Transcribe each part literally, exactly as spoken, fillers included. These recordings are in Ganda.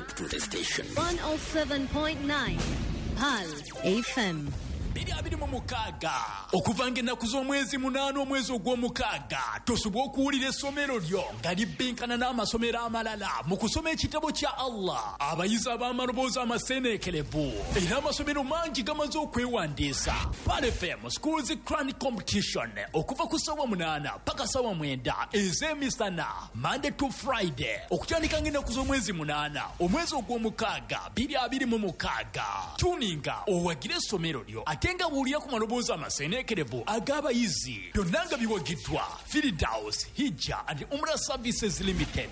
Keep to the station. one oh seven point nine Pal F M. Bidi abidi mu mukaga okuvanga ennaku z'omwezi munaana omwezi ogw'omukaaga tosobwa okuwulira essomero lyo nga libbinkana n'amasomero amalala mu kusoma ekitabo kya Allah. Abayizi ab'amaloboozi amaseeneekerevu era amasomero mangi gamaze okwewandiisa. Pal F M Schools Cran Competition okuva ku ssaawa munaana paka ssaawa mwenda ez'emisana Monday to Friday okutandika ng'ennaku z'omwezi munaana omwezi ogw'omukaaga bidi abidi mu mukaaga. Tuninga owagire essomero lyo tenga buulira ku maloboozi amaseeneekerevu ag'abayizi byonna nga biwagiddwa Firdaus Hijja and Umrah Services Limited.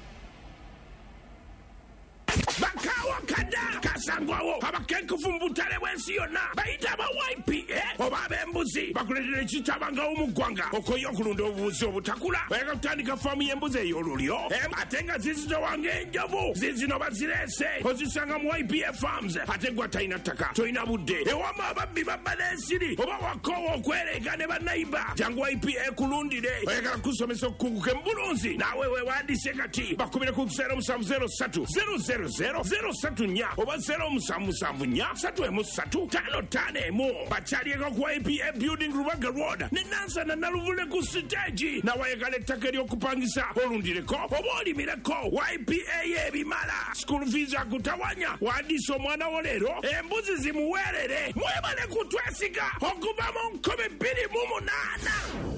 Bakawa kada kasangwawo abakenkufu mbutale bwensi yonna bayita ba Y P A oba ab'embuzi bakuletera ekitabanga omugwanga okoyo okulunda obubuzi obutakula bayaka kutandika faamu y'embuzi ey'olulyo ate nga zizitowanga enjovu zizino bazirese ozisanga mu Y P A Farms ate gwa talina ttaka tolina budde ewama ababbi babba n'ensiri oba wakoowa okwereega ne bannayiba jangu Y P A kulundire oyagala kusomesa okukunguka embulunzi naawe weewandiise kati bakubire ku zero seven zero three zero zero zero zero seven nya oba zero seven seven nya three one three five five emu bakyalieko ku Y P A Building Rubaga Road ne Nansana Naluvule ku stage nawayagala ettaka ery'okupangisa olundireko oba olimireko Y P A y'ebimala school fees akutawanya wandiisa omwana wo leero embuzi zimuweerere mwebale kutwesiga okuva mu nkumi bbiri mu munaana.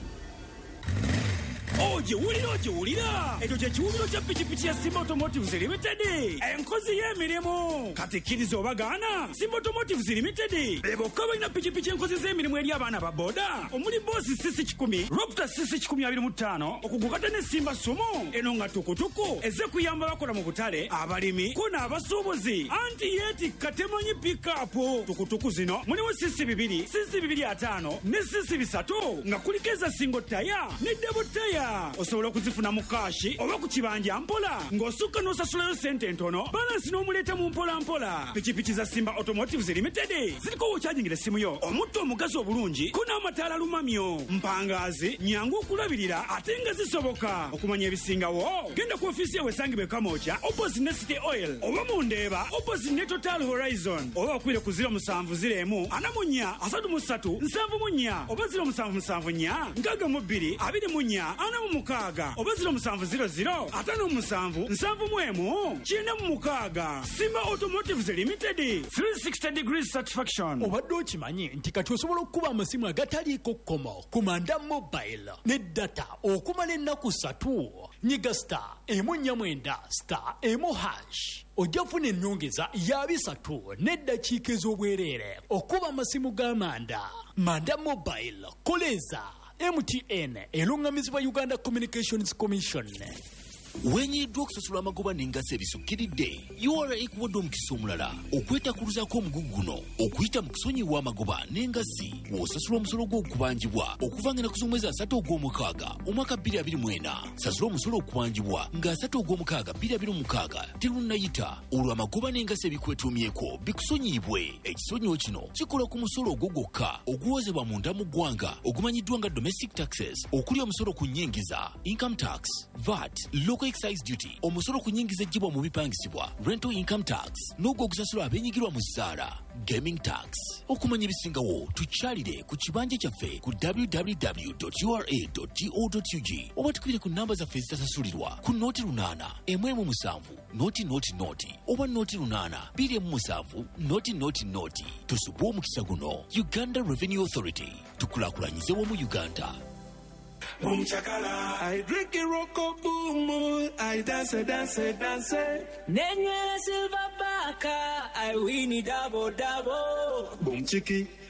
Oje wulira oje wulira ekyo kye kiwumiro kya pikipiki ya Simba Automotives Limited enkozi y'emirimu katikiriza obagaana Simba Automotives Limited bokka balina pikipiki enkozi z'emirimu eri abaana ba boda omuli boosi sisi kikumi Raptor sisi kikumi abiri mu ttaano okugukata ne Simba Sumo eno nga tukutuku eze kuyamba bakola mu butale abalimi kuna abasuubuzi anti yeti katemanyi pikapu tukutuku zino muliwo sisi bibiri sisi bibiri ataano ne sisi bisatu nga kulikeza singo taya ne debo taya osobola okuzifuna mu kashi oba ku kibanja mpola ng'osukka n'osasulayo sente ntono balansi n'omuleeta mu mpola mpola. Pikipiki za Simba Automotives Limited ziriko wokyajingira essimu yo omutto omugazi obulungi ko n'amataala lumamyo mpangaazi nyangu okulabirira ate nga zisoboka okumanya ebisingawo genda ku ofiisi yawe esangibwe Kamoocha opposite ne City Oil oba mu Ndeeba opposite ne Total Horizon oba okwire ku zero seven zero emu ana mu nnya asatu mu ssatu nsanvu mu nnya oba zero seven seven nnya nkaaga mu bbiri abiri mu nnya ana mu mukaaga oba zero seven zero zero atano mu musanvu nsanvu mu emu kyenda mu mukaaga. Simba Automotives Limited three sixty degrees satisfaction. Obadde okimanyi nti kati osobola okukuba amasimu agataliiko kkomo ku Manda Mobile ne data okumala ennaku ssatu nyiga star emu nnya mwenda star emu hash ojja funa ennyongeza ya bisatu n'eddakiika ez'obwereere okuba amasimu ga Manda. Manda Mobile koleza M T N elungamizibwa Uganda Communications Commission. Wenyiddwa okusasula amagoba n'engassi ebisukkiridde U R A ekuwadde omukisa omulala okwetakuluzaako omugugu guno okuyita mu kusonyiwa amagoba n'engassi w'osasula omusolo gw'okubanjibwa okuva ng'ennaku z'omwezi asatu ogw'omukaaga omwaka bbiri abiri mu ena. Sasula omusolo okubanjibwa ng'asatu ogw'omukaaga bbiri abiri mu mukaaga terunnayita olwo amagoba n'engassi ebikwetuumyeko bikusonyiibwe. Ekisonyiwo kino kikola ku musolo ogwo gwokka oguwozebwa munda mu ggwanga ogumanyiddwa nga domestic taxes okuli omusolo ku nnyingiza income tax, V A T, local excise duty, omusolo ku nnyingiza ejjibwa mu bipangisibwa rental income tax n'ogwo ogusasula abeenyigirwa mu zzaala gaming tax. Okumanya ebisingawo tukyalire ku kibanja kyaffe ku w w w dot u r a dot go dot u g oba tukubire ku namba zaffe ezitasasulirwa ku nooti lunaana emu emu musanvu nooti nooti nooti oba nooti lunaana bbiri emu musanvu nooti nooti nooti. Tusubwe omukisa guno. Uganda Revenue Authority, tukulaakulanyize wamu Uganda. Boom chakala, I drink a rocko boom, I dance, dance, dance. Nenye silver baka, I win it double double. Boom chiki.